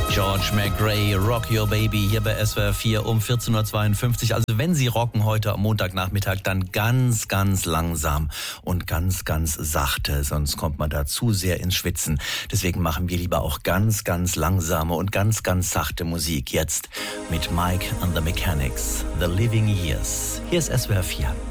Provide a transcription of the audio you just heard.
George McRae, Rock Your Baby, hier bei SWR 4 um 14.52 Uhr. Also wenn Sie rocken heute am Montagnachmittag, dann ganz, ganz langsam und ganz, ganz sachte, sonst kommt man da zu sehr ins Schwitzen. Deswegen machen wir lieber auch ganz, ganz langsame und ganz, ganz sachte Musik. Jetzt mit Mike and the Mechanics, The Living Years. Hier ist SWR 4.